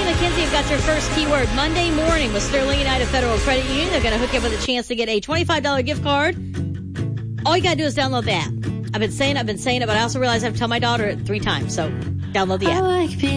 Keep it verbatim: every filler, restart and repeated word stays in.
and Mackenzie have got your first keyword Monday morning with Sterling United Federal Credit Union. They're going to hook you up with a chance to get a twenty-five dollars gift card. All you got to do is download the app. I've been saying it, I've been saying it, but I also realize I have to tell my daughter it three times. So download the app.